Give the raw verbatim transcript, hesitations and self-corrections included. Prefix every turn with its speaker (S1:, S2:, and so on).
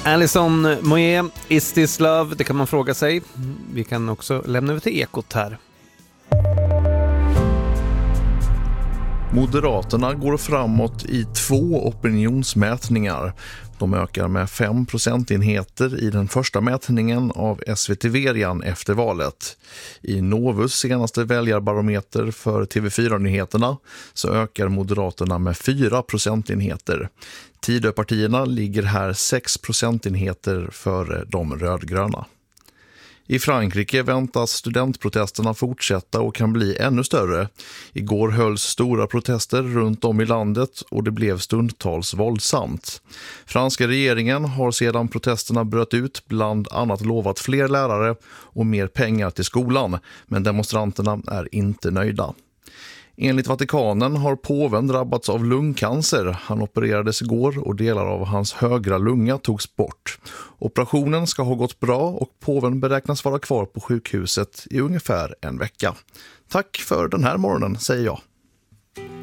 S1: Alison Moyet, Is This Love? Det kan man fråga sig. Vi kan också lämna över till Ekot här.
S2: Moderaterna går framåt i två opinionsmätningar. De ökar med fem procentenheter i den första mätningen av S V T-Verian efter valet. I Novus senaste väljarbarometer för T V fyra-nyheterna så ökar Moderaterna med fyra procentenheter. Tidöpartierna ligger här sex procentenheter för de rödgröna. I Frankrike väntas studentprotesterna fortsätta och kan bli ännu större. Igår hölls stora protester runt om i landet och det blev stundtals våldsamt. Franska regeringen har sedan protesterna bröt ut bland annat lovat fler lärare och mer pengar till skolan, men demonstranterna är inte nöjda. Enligt Vatikanen har påven drabbats av lungcancer. Han opererades igår och delar av hans högra lunga togs bort. Operationen ska ha gått bra och påven beräknas vara kvar på sjukhuset i ungefär en vecka. Tack för den här morgonen, säger jag.